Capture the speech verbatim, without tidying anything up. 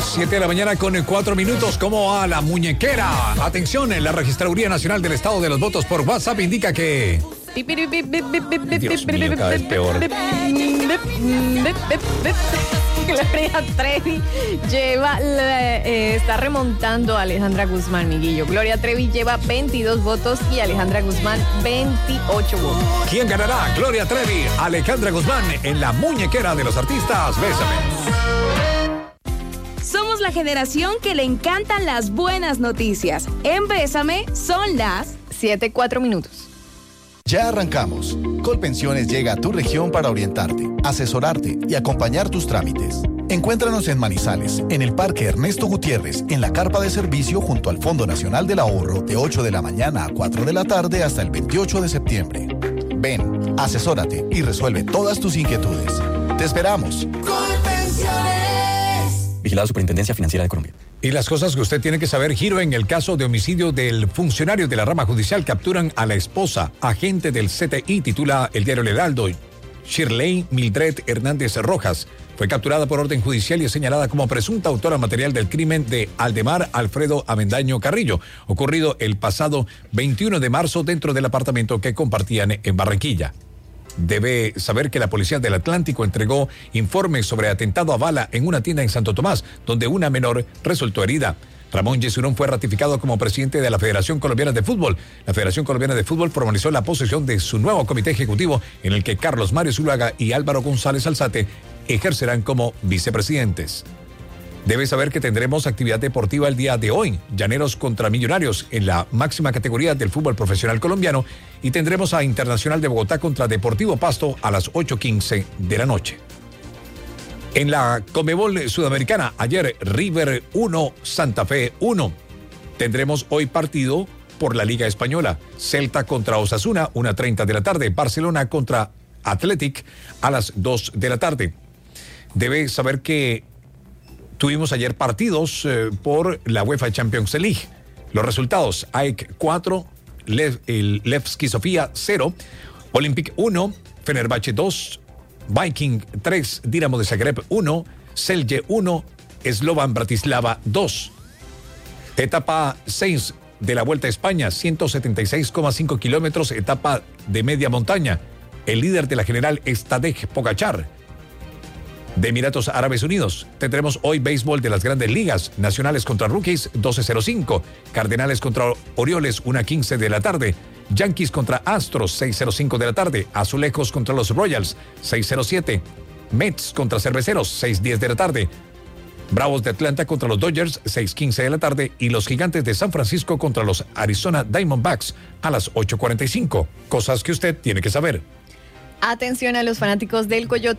siete de la mañana con cuatro minutos. ¿Cómo va la muñequera? Atención, la Registraduría Nacional del Estado de los Votos por WhatsApp indica que... Dios mío, cada vez peor. Gloria Trevi lleva, eh, está remontando a Alejandra Guzmán, Miguillo. Gloria Trevi lleva veintidós votos y Alejandra Guzmán veintiocho votos. ¿Quién ganará? Gloria Trevi, Alejandra Guzmán en la muñequera de los artistas. Bésame. Somos la generación que le encantan las buenas noticias. En Bésame son las siete, cuatro minutos. Ya arrancamos. Colpensiones llega a tu región para orientarte, asesorarte y acompañar tus trámites. Encuéntranos en Manizales, en el Parque Ernesto Gutiérrez, en la carpa de servicio junto al Fondo Nacional del Ahorro, de ocho de la mañana a cuatro de la tarde hasta el veintiocho de septiembre. Ven, asesórate y resuelve todas tus inquietudes. ¡Te esperamos! Colpensiones. Vigilado Superintendencia Financiera de Colombia. Y las cosas que usted tiene que saber, giro en el caso de homicidio del funcionario de la rama judicial. Capturan a la esposa, agente del C T I, titula el diario El Heraldo. Shirley Mildred Hernández Rojas fue capturada por orden judicial y es señalada como presunta autora material del crimen de Aldemar Alfredo Avendaño Carrillo, ocurrido el pasado veintiuno de marzo dentro del apartamento que compartían en Barranquilla. Debe saber que la Policía del Atlántico entregó informes sobre atentado a bala en una tienda en Santo Tomás, donde una menor resultó herida. Ramón Yesurón fue ratificado como presidente de la Federación Colombiana de Fútbol. La Federación Colombiana de Fútbol formalizó la posesión de su nuevo comité ejecutivo, en el que Carlos Mario Zuluaga y Álvaro González Alzate ejercerán como vicepresidentes. Debe saber que tendremos actividad deportiva el día de hoy, Llaneros contra Millonarios en la máxima categoría del fútbol profesional colombiano, y tendremos a Internacional de Bogotá contra Deportivo Pasto a las ocho quince de la noche. En la Conmebol Sudamericana, ayer River uno, Santa Fe uno. Tendremos hoy partido por la Liga Española, Celta contra Osasuna, una treinta de la tarde, Barcelona contra Athletic a las dos de la tarde. Debe saber que tuvimos ayer partidos eh, por la UEFA Champions League. Los resultados: A E K cuatro, Lev, el Levski Sofía cero, Olympic uno, Fenerbahce dos, Viking tres, Dinamo de Zagreb uno, Celje uno, Slovan Bratislava dos. Etapa seis de la Vuelta a España, ciento setenta y seis coma cinco kilómetros, etapa de media montaña. El líder de la general es Tadej Pogačar, de Emiratos Árabes Unidos. Tendremos hoy béisbol de las Grandes Ligas, Nacionales contra Rookies, doce cero cinco, Cardenales contra Orioles, una quince de la tarde, Yankees contra Astros, seis cero cinco de la tarde, Azulejos contra los Royals, seis cero siete, Mets contra Cerveceros, seis diez de la tarde, Bravos de Atlanta contra los Dodgers, seis quince de la tarde, y los Gigantes de San Francisco contra los Arizona Diamondbacks a las ocho cuarenta y cinco. Cosas que usted tiene que saber. Atención a los fanáticos del Coyote.